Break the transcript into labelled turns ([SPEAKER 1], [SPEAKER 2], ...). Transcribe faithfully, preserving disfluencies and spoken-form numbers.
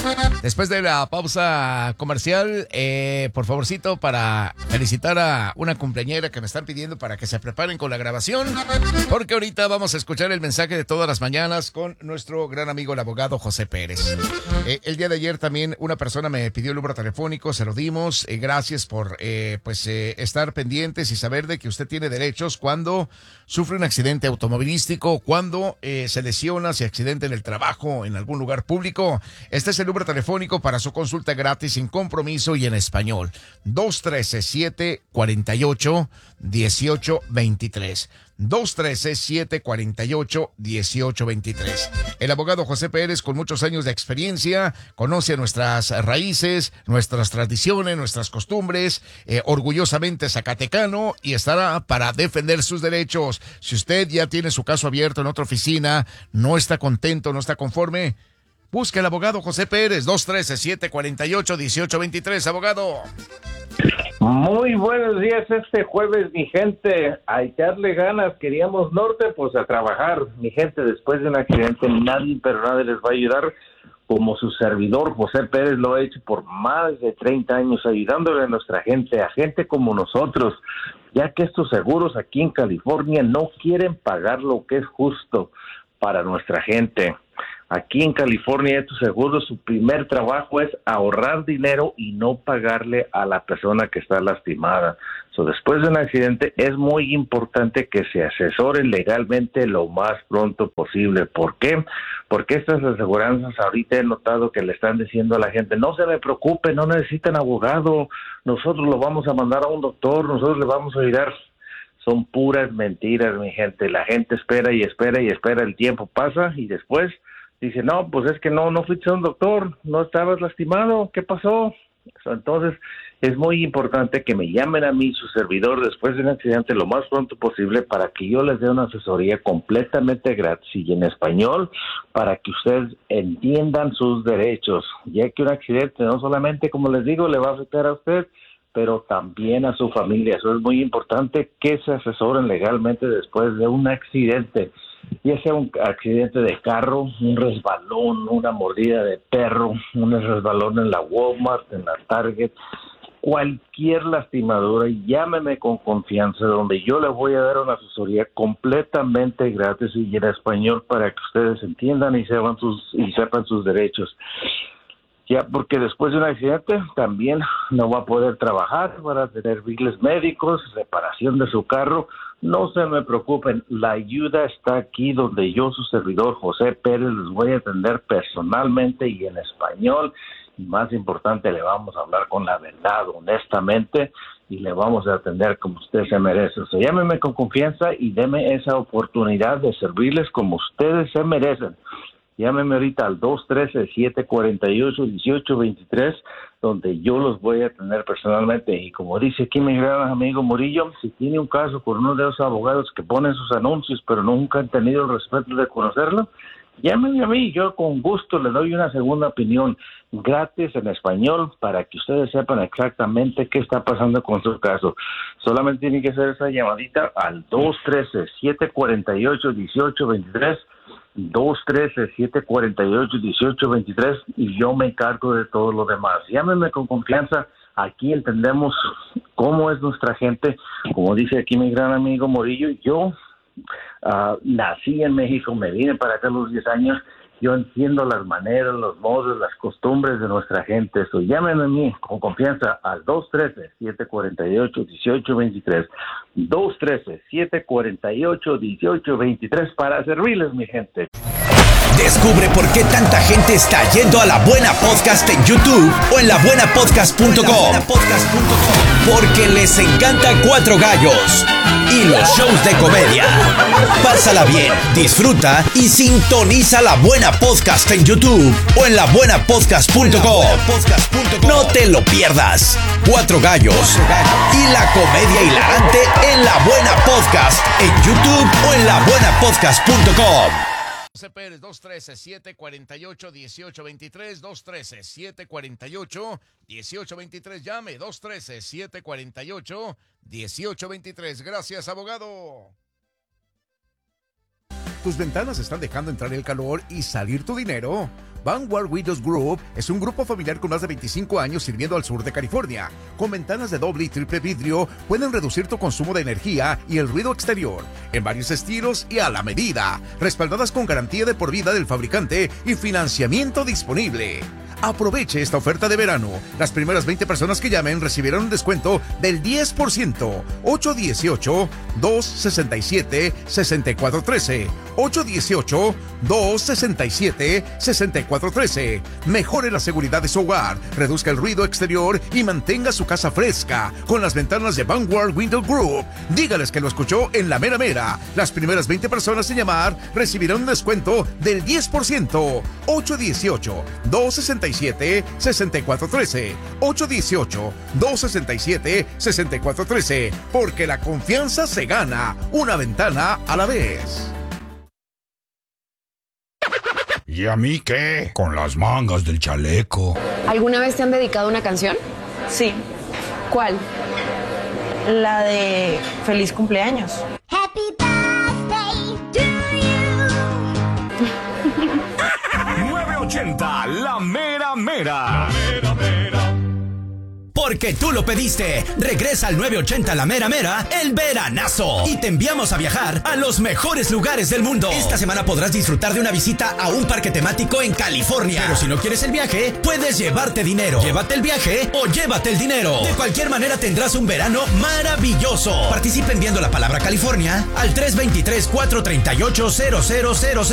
[SPEAKER 1] Después de la pausa comercial, eh, por favorcito, para felicitar a una cumpleañera que me están pidiendo para que se preparen con la grabación, porque ahorita vamos a escuchar el mensaje de todas las mañanas con nuestro gran amigo el abogado José Pérez. Eh, el día de ayer también una persona me pidió el número telefónico, se lo dimos. Eh, gracias por eh, pues eh, estar pendientes y saber de que usted tiene derechos cuando sufre un accidente automovilístico, cuando eh, se lesiona, se accidenta en el trabajo, en algún lugar público. Este es el número telefónico para su consulta gratis, sin compromiso y en español. dos uno tres, siete cuatro ocho, uno ocho dos tres. dos uno tres, siete cuatro ocho, uno ocho dos tres. El abogado José Pérez, con muchos años de experiencia, conoce nuestras raíces, nuestras tradiciones, nuestras costumbres, eh, orgullosamente zacatecano, y estará para defender sus derechos. Si usted ya tiene su caso abierto en otra oficina, no está contento, no está conforme, busque al abogado José Pérez. dos uno tres, siete cuatro ocho, uno ocho dos tres, abogado.
[SPEAKER 2] Muy buenos días este jueves, mi gente. A echarle ganas, queríamos norte, pues a trabajar. Mi gente, después de un accidente, nadie, pero nadie les va a ayudar como su servidor, José Pérez, lo ha hecho por más de treinta años, ayudándole a nuestra gente, a gente como nosotros, ya que estos seguros aquí en California no quieren pagar lo que es justo para nuestra gente. Aquí en California, estos seguros, su primer trabajo es ahorrar dinero y no pagarle a la persona que está lastimada. So, después de un accidente, es muy importante que se asesoren legalmente lo más pronto posible. ¿Por qué? Porque estas aseguranzas ahorita he notado que le están diciendo a la gente, no se me preocupe, no necesitan abogado, nosotros lo vamos a mandar a un doctor, nosotros le vamos a ayudar. Son puras mentiras, mi gente. La gente espera y espera y espera, el tiempo pasa y después dice, no, pues es que no, no fuiste a un doctor, no estabas lastimado, ¿qué pasó? Entonces, es muy importante que me llamen a mí, su servidor, después de un accidente lo más pronto posible para que yo les dé una asesoría completamente gratis y en español para que ustedes entiendan sus derechos, ya que un accidente no solamente, como les digo, le va a afectar a usted, pero también a su familia. Eso es muy importante que se asesoren legalmente después de un accidente, ya sea un accidente de carro, un resbalón, una mordida de perro, un resbalón en la Walmart, en la Target, cualquier lastimadura, llámeme con confianza, donde yo le voy a dar una asesoría completamente gratis y en español para que ustedes entiendan y sepan sus, y sepan sus derechos. Ya, porque después de un accidente también no va a poder trabajar, para tener biles médicos, reparación de su carro. No se me preocupen, la ayuda está aquí donde yo, su servidor José Pérez, les voy a atender personalmente y en español. Y más importante, le vamos a hablar con la verdad, honestamente, y le vamos a atender como usted se merece. O sea, llámeme con confianza y deme esa oportunidad de servirles como ustedes se merecen. Llámeme ahorita al dos uno tres, siete cuatro ocho, uno ocho dos tres, donde yo los voy a atender personalmente. Y como dice aquí mi gran amigo Murillo, si tiene un caso con uno de esos abogados que ponen sus anuncios, pero nunca han tenido el respeto de conocerlo, llámeme a mí, yo con gusto le doy una segunda opinión gratis en español para que ustedes sepan exactamente qué está pasando con su caso. Solamente tienen que hacer esa llamadita al dos uno tres, siete cuatro ocho, uno ocho dos tres, dos uno tres, siete cuatro ocho, uno ocho dos tres, y yo me encargo de todo lo demás. Llámenme con confianza, aquí entendemos cómo es nuestra gente. Como dice aquí mi gran amigo Morillo, yo uh, nací en México, me vine para acá a los diez años, yo entiendo las maneras, los modos, las costumbres de nuestra gente. So, llámenme a mí con confianza al dos uno tres, siete cuatro ocho, uno ocho dos tres, dos uno tres, siete cuatro ocho, uno ocho dos tres, para servirles, mi gente.
[SPEAKER 3] Descubre por qué tanta gente está yendo a La Buena Podcast en YouTube o en la buena podcast punto com. Porque les encanta Cuatro Gallos y los shows de comedia. Pásala bien, disfruta y sintoniza La Buena Podcast en YouTube o en la buena podcast punto com. No te lo pierdas. Cuatro Gallos y la comedia hilarante en La Buena Podcast en YouTube o en la buena podcast punto com.
[SPEAKER 1] José Pérez, dos uno tres, siete cuatro ocho, uno ocho dos tres, dos uno tres, siete cuatro ocho, uno ocho dos tres, llame, dos uno tres, siete cuatro ocho, uno ocho dos tres. Gracias, abogado. ¿Tus ventanas están dejando entrar el calor y salir tu dinero? Vanguard Windows Group es un grupo familiar con más de veinticinco años sirviendo al sur de California. Con ventanas de doble y triple vidrio pueden reducir tu consumo de energía y el ruido exterior en varios estilos y a la medida, respaldadas con garantía de por vida del fabricante y financiamiento disponible. Aproveche esta oferta de verano. Las primeras veinte personas que llamen recibirán un descuento del diez por ciento. ocho uno ocho, dos seis siete, seis cuatro uno tres. ocho uno ocho, dos seis siete, seis cuatro uno tres. Mejore la seguridad de su hogar, reduzca el ruido exterior y mantenga su casa fresca con las ventanas de Vanguard Window Group. Dígales que lo escuchó en La Mera Mera. Las primeras veinte personas en llamar recibirán un descuento del diez por ciento. ocho uno ocho, dos seis siete, seis cuatro uno tres. ocho uno ocho, dos seis siete, seis cuatro uno tres. Porque la confianza se gana una ventana a la vez.
[SPEAKER 4] ¿Y a mí qué? Con las mangas del chaleco.
[SPEAKER 5] ¿Alguna vez te han dedicado una canción?
[SPEAKER 6] Sí.
[SPEAKER 5] ¿Cuál?
[SPEAKER 6] La de Feliz Cumpleaños.
[SPEAKER 7] Happy birthday to you.
[SPEAKER 3] nueve ochenta, la mera mera. La mera mera. Porque tú lo pediste, regresa al nueve ochenta La Mera Mera, el veranazo. Y te enviamos a viajar a los mejores lugares del mundo. Esta semana podrás disfrutar de una visita a un parque temático en California. Pero si no quieres el viaje, puedes llevarte dinero. Llévate el viaje o llévate el dinero. De cualquier manera tendrás un verano maravilloso. Participa enviando la palabra California al tres dos tres, cuatro tres ocho, cero cero cero cero.